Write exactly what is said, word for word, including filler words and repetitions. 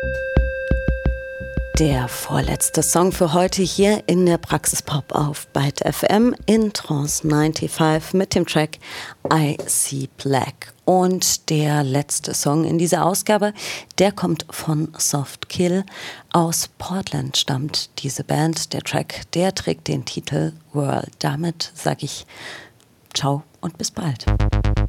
Der vorletzte Song für heute hier in der Praxis Pop auf Byte F M in Trance fünfundneunzig mit dem Track I See Black. Und der letzte Song in dieser Ausgabe, der kommt von Softkill. Aus Portland stammt diese Band. Der Track, der trägt den Titel World. Damit sage ich ciao und bis bald.